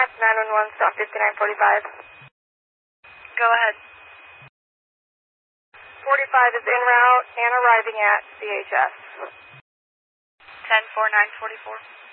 911, stop 5945. Go ahead. 45 is en route and arriving at CHS. 10-4-9-44.